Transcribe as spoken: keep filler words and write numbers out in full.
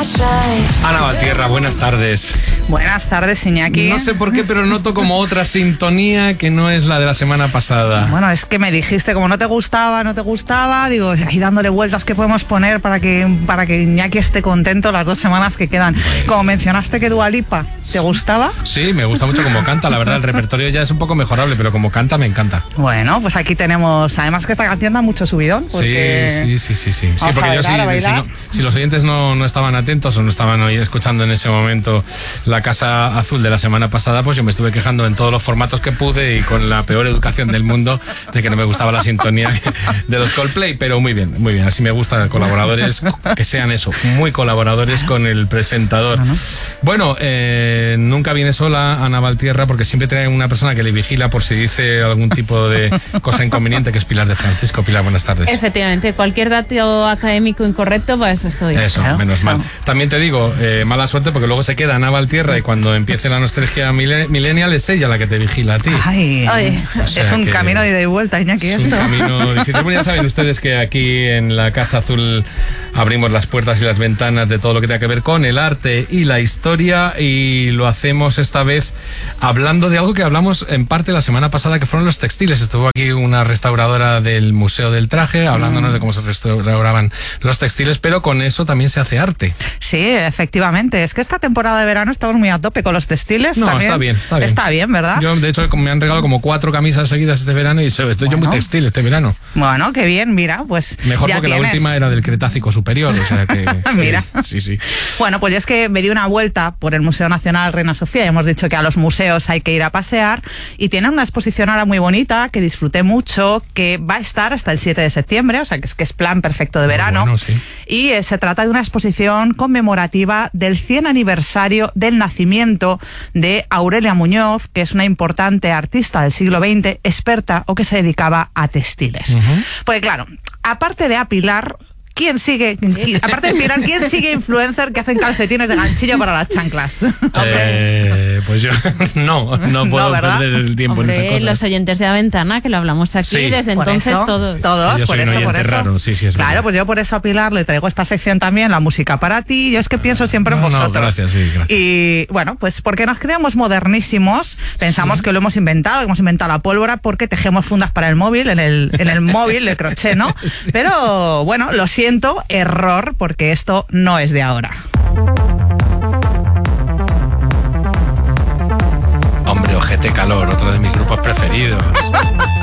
Ana Valtierra, buenas tardes. Buenas tardes, Iñaki. No sé por qué, pero noto como otra sintonía que no es la de la semana pasada. Bueno, es que me dijiste, como no te gustaba, no te gustaba, digo, ahí dándole vueltas, ¿qué podemos poner para que, para que Iñaki esté contento las dos semanas que quedan? Como mencionaste que Dua Lipa, ¿te gustaba? Sí, me gusta mucho como canta, la verdad, el repertorio ya es un poco mejorable, pero como canta me encanta. Bueno, pues aquí tenemos, además que esta canción da mucho subidón. Porque... Sí, sí, sí, sí, sí. Sí, porque bailar, yo sí, si, no, si los oyentes no, no estaban atentos o no estaban hoy escuchando en ese momento la Casa Azul de la semana pasada, pues yo me estuve quejando en todos los formatos que pude y con la peor educación del mundo de que no me gustaba la sintonía de los Coldplay, pero muy bien, muy bien. Así me gusta colaboradores que sean eso, muy colaboradores con el presentador. Bueno, eh, nunca viene sola Ana Valtierra porque siempre trae una persona que le vigila por si dice algún tipo de cosa inconveniente, que es Pilar de Francisco. Pilar, buenas tardes. Efectivamente, cualquier dato académico incorrecto, para eso estoy. Eso, claro, menos mal. También te digo, eh, mala suerte porque luego se queda Ana Valtierra y cuando empiece la nostalgia millennial es ella la que te vigila a ti. Ay, Ay. O sea, es un camino de ida y vuelta, Iñaki, es esto. un camino difícil. Bueno, ya saben ustedes que aquí en la Casa Azul abrimos las puertas y las ventanas de todo lo que tenga que ver con el arte y la historia, y lo hacemos esta vez hablando de algo que hablamos en parte la semana pasada, que fueron los textiles. Estuvo aquí una restauradora del Museo del Traje hablándonos mm. de cómo se restauraban los textiles, pero con eso también se hace arte. Sí, efectivamente. Es que esta temporada de verano estamos muy a tope con los textiles. No, también. está bien, está bien. Está bien, ¿verdad? Yo, de hecho, me han regalado como cuatro camisas seguidas este verano y estoy bueno. yo muy textil este verano. Bueno, qué bien, mira, pues mejor ya porque tienes. La última era del Cretácico superior, o sea que... mira. Sí, sí. Bueno, pues es que me di una vuelta por el Museo Nacional Reina Sofía, y hemos dicho que a los museos hay que ir a pasear, y tienen una exposición ahora muy bonita, que disfruté mucho, que va a estar hasta el siete de septiembre, o sea que es que es plan perfecto de verano. Bueno, sí. Y eh, se trata de una exposición conmemorativa del cien aniversario del nacimiento de Aurelia Muñoz, que es una importante artista del siglo veinte, experta o que se dedicaba a textiles. Uh-huh. Pues claro, aparte de apilar, ¿quién sigue, aparte de Pilar, quién sigue influencer que hacen calcetines de ganchillo para las chanclas? Eh, pues yo no, no puedo no, perder el tiempo Hombre, en estas cosas. Los oyentes de La Ventana, que lo hablamos aquí, sí, desde entonces eso, todos. Sí, todos, yo por soy eso, un por eso. Raro. Sí, sí, es claro, verdad. Pues yo por eso a Pilar le traigo esta sección también, la música para ti. Yo es que pienso siempre no, en vosotros. No, gracias, sí, gracias. Y bueno, pues porque nos creamos modernísimos, pensamos sí. que lo hemos inventado, que hemos inventado la pólvora porque tejemos fundas para el móvil, en el, en el móvil de crochet, ¿no? Sí. Pero bueno, lo siento, error, porque esto no es de ahora. Hombre, Ojete Calor, otro de mis grupos preferidos.